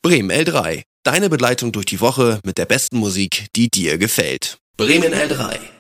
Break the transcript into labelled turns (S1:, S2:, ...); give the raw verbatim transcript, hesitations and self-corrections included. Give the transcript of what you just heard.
S1: Bremen L drei. Deine Begleitung durch die Woche mit der besten Musik, die dir gefällt. Bremen L drei.